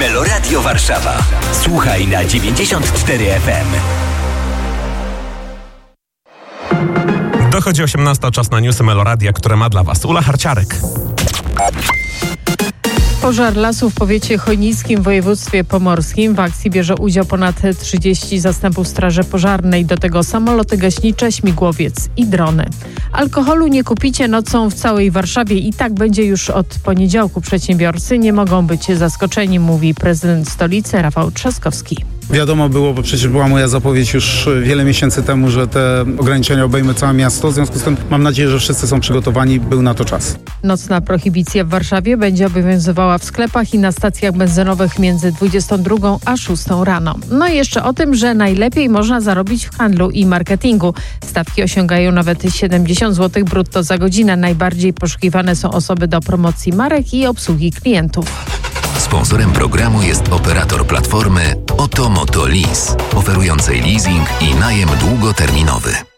Meloradio Warszawa. Słuchaj na 94 FM. Dochodzi 18, czas na newsy Meloradia, które ma dla Was Ula Harciarek. Pożar lasu w powiecie chojnickim w województwie pomorskim. W akcji bierze udział ponad 30 zastępów straży pożarnej. Do tego samoloty gaśnicze, śmigłowiec i drony. Alkoholu nie kupicie nocą w całej Warszawie i tak będzie już od poniedziałku. Przedsiębiorcy nie mogą być zaskoczeni, mówi prezydent stolicy Rafał Trzaskowski. Wiadomo było, bo przecież była moja zapowiedź już wiele miesięcy temu, że te ograniczenia obejmą całe miasto. W związku z tym mam nadzieję, że wszyscy są przygotowani. Był na to czas. Nocna prohibicja w Warszawie będzie obowiązywała w sklepach i na stacjach benzynowych między 22 a 6 rano. No i jeszcze o tym, że najlepiej można zarobić w handlu i marketingu. Stawki osiągają nawet 70 zł brutto za godzinę. Najbardziej poszukiwane są osoby do promocji marek i obsługi klientów. Sponsorem programu jest operator platformy Oto Moto Lease, oferującej leasing i najem długoterminowy.